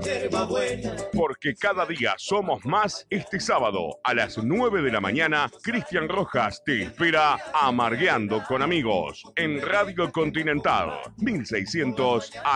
yerba buena. Porque cada día somos más. Este sábado a las 9 de la mañana, Cristian Rojas te espera Amargueando con Amigos en Radio Continental 1600